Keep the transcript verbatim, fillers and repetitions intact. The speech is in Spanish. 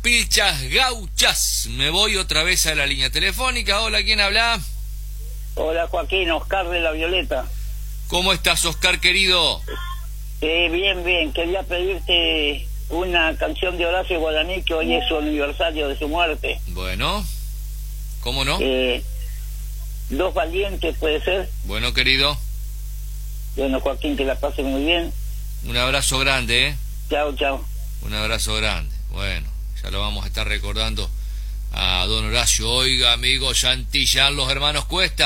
pilchas gauchas. Me voy otra vez a la línea telefónica. Hola, ¿quién habla? Hola Joaquín, Oscar de La Violeta. ¿Cómo estás, Oscar, querido? Eh, bien, bien. Quería pedirte una canción de Horacio Guaraní, que hoy es su aniversario de su muerte. Bueno, ¿cómo no? Eh, Dos Valientes, ¿puede ser? Bueno, querido. Bueno, Joaquín, que la pase muy bien. Un abrazo grande, ¿eh? Chao, chao. Un abrazo grande. Bueno, ya lo vamos a estar recordando a don Horacio. Oiga, amigo Santillán, los hermanos Cuesta.